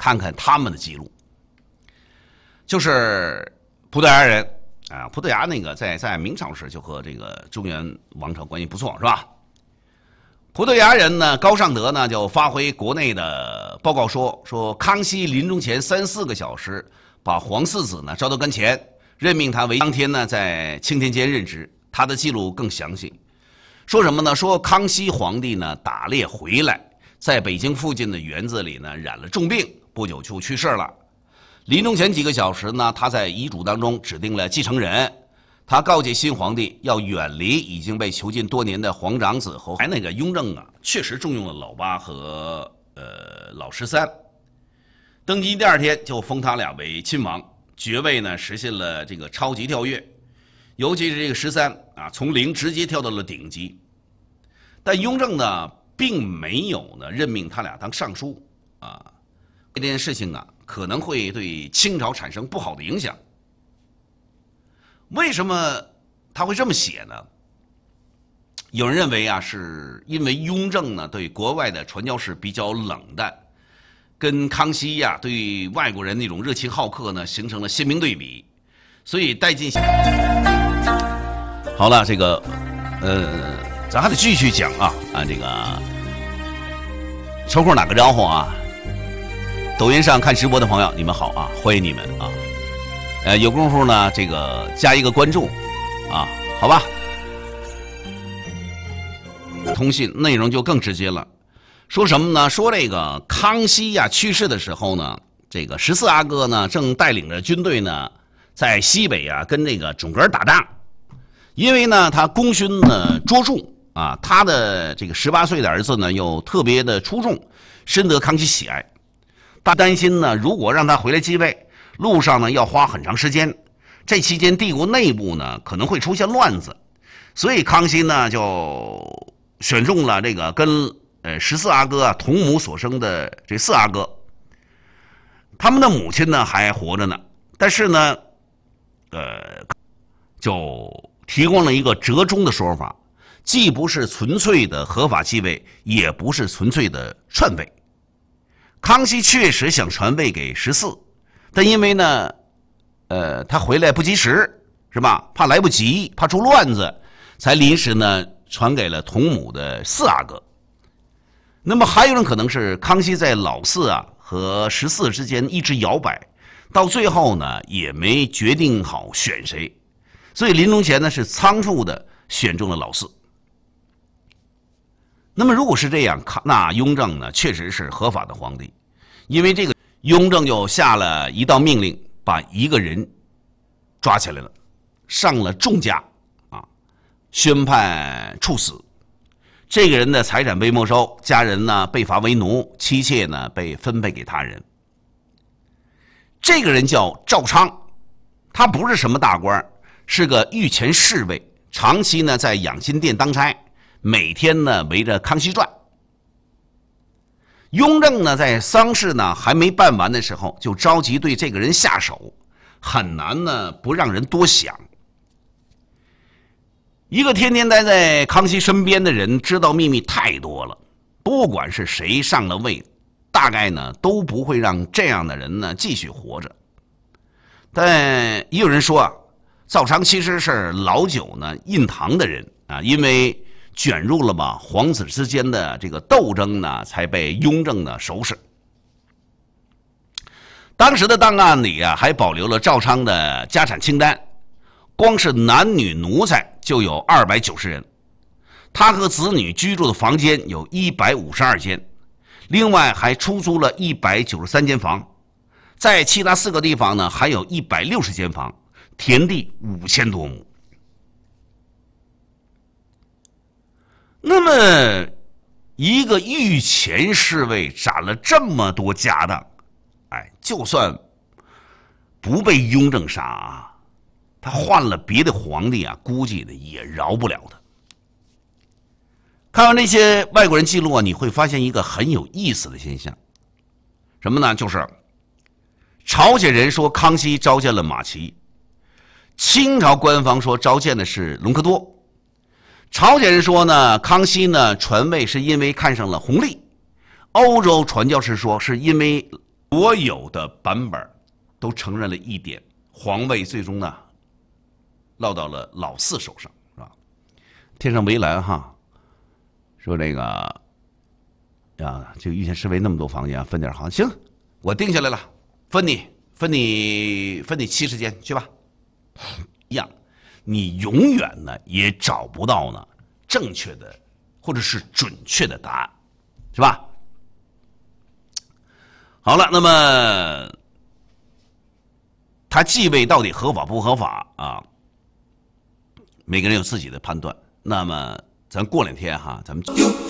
看看他们的记录。就是葡萄牙人啊，葡萄牙那个在明朝时就和这个中原王朝关系不错，是吧？葡萄牙人呢，高尚德呢就发回国内的报告说康熙临终前3、4个小时，把皇四子呢召到跟前，任命他为当天呢在钦天监任职。他的记录更详细，说什么呢？说康熙皇帝呢打猎回来，在北京附近的园子里呢染了重病，不久就去世了。临终前几个小时呢，他在遗嘱当中指定了继承人，他告诫新皇帝要远离已经被囚禁多年的皇长子和那个雍正啊，确实重用了老八和老13。登基第2天就封他俩为亲王，爵位呢实现了这个超级跳跃，尤其是这个13啊，从0直接跳到了顶级。但雍正呢，并没有呢任命他俩当尚书啊，这件事情啊，可能会对清朝产生不好的影响。为什么他会这么写呢？有人认为啊，是因为雍正呢对国外的传教士比较冷淡，跟康熙呀对外国人那种热情好客呢形成了鲜明对比，所以带进。好了，这个咱还得继续讲啊这个抽空打个招呼啊。抖音上看直播的朋友，你们好啊，欢迎你们啊！有功夫呢，这个加一个关注啊，好吧？通信内容就更直接了，说什么呢？说这个康熙呀去世的时候呢，这个14阿哥呢正带领着军队呢在西北啊跟这个准噶尔打仗，因为呢他功勋呢卓著啊，他的这个18岁的儿子呢又特别的出众，深得康熙喜爱。他担心呢，如果让他回来继位，路上呢要花很长时间，这期间帝国内部呢可能会出现乱子，所以康熙呢就选中了这个跟14阿哥啊同母所生的这4阿哥，他们的母亲呢还活着呢，但是呢，就提供了一个折中的说法，既不是纯粹的合法继位，也不是纯粹的篡位。康熙确实想传位给14，但因为呢，他回来不及时，是吧？怕来不及，怕出乱子，才临时呢传给了同母的4阿哥。那么还有人可能是康熙在老4啊和14之间一直摇摆，到最后呢也没决定好选谁，所以临终前呢是仓促的选中了老4。那么如果是这样，那雍正呢确实是合法的皇帝，因为这个雍正就下了一道命令，把一个人抓起来了，上了重价啊，宣判处死。这个人的财产被没收，家人呢被罚为奴，妻妾呢被分配给他人。这个人叫赵昌，他不是什么大官，是个御前侍卫，长期呢在养心殿当差，每天呢围着康熙转。雍正呢在丧事呢还没办完的时候，就着急对这个人下手，很难呢不让人多想。一个天天待在康熙身边的人，知道秘密太多了，不管是谁上了位，大概呢都不会让这样的人呢继续活着。但也有人说啊，赵昌其实是老九呢印堂的人啊，因为卷入了吧皇子之间的这个斗争呢，才被雍正呢收拾。当时的档案里啊，还保留了赵昌的家产清单，光是男女奴才就有290人，他和子女居住的房间有152间，另外还出租了193间房，在其他4个地方呢还有160间房，田地5000多亩。那么一个御前侍卫斩了这么多家当，就算不被雍正杀啊，他换了别的皇帝啊，估计呢也饶不了他。看完这些外国人记录啊，你会发现一个很有意思的现象，什么呢？就是朝鲜人说康熙召见了马齐，清朝官方说召见的是隆科多。朝鲜人说呢，康熙呢传位是因为看上了弘历，欧洲传教士说是因为所有的版本都承认了一点，皇位最终呢落到了老四手上，是吧？天上围栏哈，说这个啊，就御前侍卫那么多房间，分点行，行，我定下来了，分你70间去吧。一样，你永远呢也找不到呢正确的或者是准确的答案，是吧？好了，那么他继位到底合法不合法啊？每个人有自己的判断。那么咱过2天哈，咱们